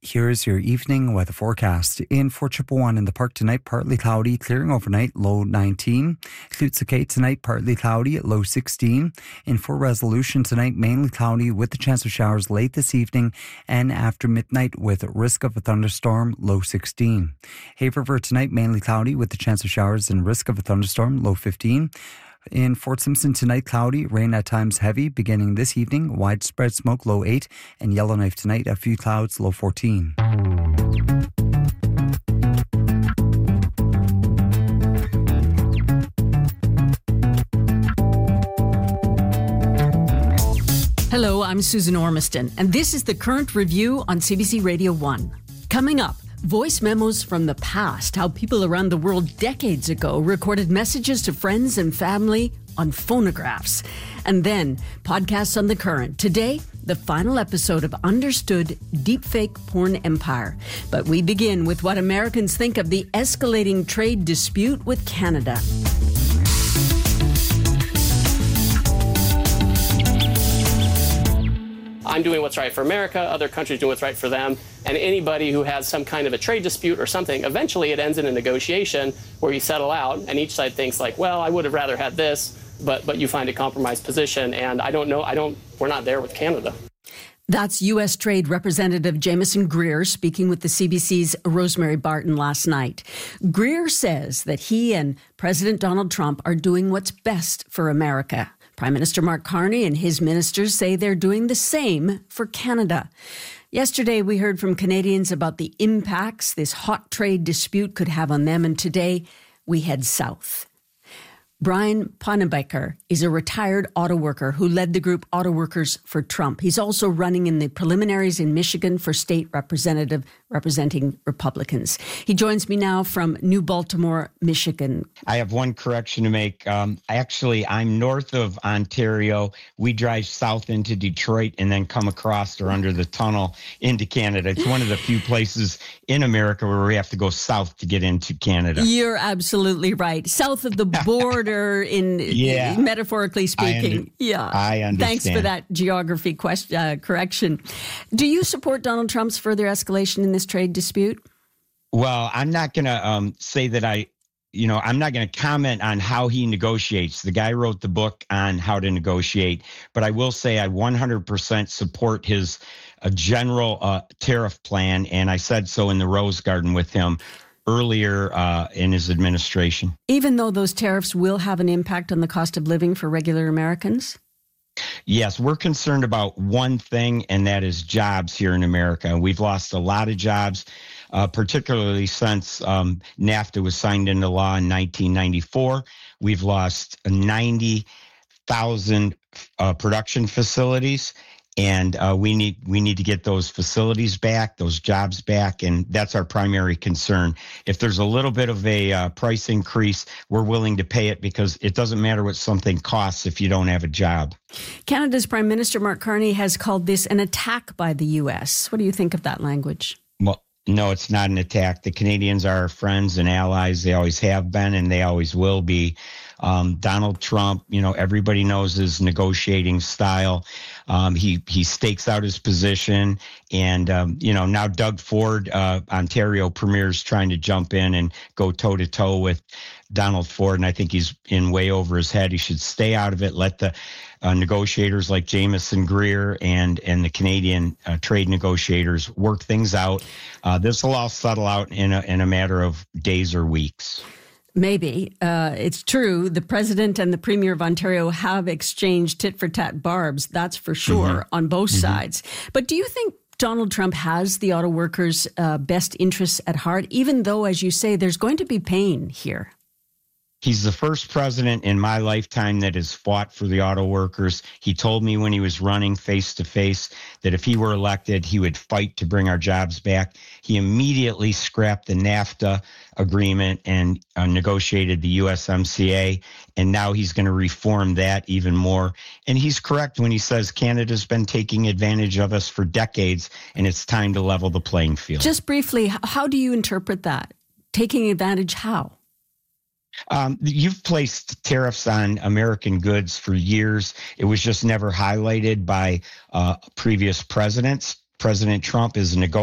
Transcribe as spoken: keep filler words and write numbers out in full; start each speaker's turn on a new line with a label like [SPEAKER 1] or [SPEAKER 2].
[SPEAKER 1] Here's your evening weather forecast. In Fort Chipewyan in the park tonight, partly cloudy, clearing overnight, low nineteen. Klutskate tonight, partly cloudy at low sixteen. In Fort Resolution tonight, mainly cloudy with the chance of showers late this evening and after midnight with risk of a thunderstorm, low sixteen. Haver River tonight, mainly cloudy with the chance of showers and risk of a thunderstorm, low fifteen. In Fort Simpson tonight, cloudy, rain at times heavy, beginning this evening, widespread smoke, low eight, and Yellowknife tonight, a few clouds, low fourteen.
[SPEAKER 2] Hello, I'm Susan Ormiston, and this is the Current Review on C B C Radio one. Coming up, voice memos from the past, how people around the world decades ago recorded messages to friends and family on phonographs. And then, podcasts on The Current. Today, the final episode of Understood Deepfake Porn Empire. But we begin with what Americans think of the escalating trade dispute with Canada.
[SPEAKER 3] I'm doing what's right for America, other countries doing what's right for them, and anybody who has some kind of a trade dispute or something, eventually it ends in a negotiation where you settle out and each side thinks like, well, I would have rather had this, but but you find a compromised position, and I don't know, I don't, we're not there with Canada.
[SPEAKER 2] That's U S. Trade Representative Jamieson Greer speaking with the C B C's Rosemary Barton last night. Greer says that he and President Donald Trump are doing what's best for America. Prime Minister Mark Carney and his ministers say they're doing the same for Canada. Yesterday, we heard from Canadians about the impacts this hot trade dispute could have on them, and today we head south. Brian Ponnebeker is a retired auto worker who led the group Auto Workers for Trump. He's also running in the preliminaries in Michigan for state representative representing Republicans. He joins me now from New Baltimore, Michigan.
[SPEAKER 4] I have one correction to make. Um, actually, I'm north of Ontario. We drive south into Detroit and then come across or under the tunnel into Canada. It's one of the few places in America where we have to go south to get into Canada.
[SPEAKER 2] You're absolutely right. South of the border, in
[SPEAKER 4] yeah.
[SPEAKER 2] metaphorically speaking.
[SPEAKER 4] I under-
[SPEAKER 2] yeah,
[SPEAKER 4] I understand.
[SPEAKER 2] Thanks for that geography question, uh, correction. Do you support Donald Trump's further escalation in this trade dispute?
[SPEAKER 4] Well, I'm not going to um, say that I, you know, I'm not going to comment on how he negotiates. The guy wrote the book on how to negotiate, but I will say I one hundred percent support his uh, general uh, tariff plan, and I said so in the Rose Garden with him earlier uh, in his administration.
[SPEAKER 2] Even though those tariffs will have an impact on the cost of living for regular Americans?
[SPEAKER 4] Yes, we're concerned about one thing, and that is jobs here in America. We've lost a lot of jobs, uh, particularly since um, NAFTA was signed into law in nineteen ninety-four. We've lost ninety thousand uh, production facilities. And uh, we need we need to get those facilities back, those jobs back, and that's our primary concern. If there's a little bit of a uh, price increase, we're willing to pay it because it doesn't matter what something costs if you don't have a job.
[SPEAKER 2] Canada's Prime Minister Mark Carney has called this an attack by the U S. What do you think of that language?
[SPEAKER 4] Well, no, it's not an attack. The Canadians are our friends and allies. They always have been, and they always will be. Um, Donald Trump, you know, everybody knows his negotiating style. Um, he he stakes out his position, and um, you know, now Doug Ford, uh, Ontario Premier, is trying to jump in and go toe to toe with Donald Ford, and I think he's in way over his head. He should stay out of it. Let the uh, negotiators like Jamieson Greer and and the Canadian uh, trade negotiators work things out. Uh, this will all settle out in a in a matter of days or weeks.
[SPEAKER 2] Maybe. Uh, it's true. The president and the premier of Ontario have exchanged tit-for-tat barbs, that's for sure, mm-hmm. on both mm-hmm. sides. But do you think Donald Trump has the auto workers' uh, best interests at heart, even though, as you say, there's going to be pain here?
[SPEAKER 4] He's the first president in my lifetime that has fought for the auto workers. He told me when he was running face to face that if he were elected, he would fight to bring our jobs back. He immediately scrapped the NAFTA agreement and uh, negotiated the U S M C A. And now he's going to reform that even more. And he's correct when he says Canada's been taking advantage of us for decades, and it's time to level the playing field.
[SPEAKER 2] Just briefly, how do you interpret that? Taking advantage how?
[SPEAKER 4] Um, you've placed tariffs on American goods for years. It was just never highlighted by uh, previous presidents. President Trump is a negotiator.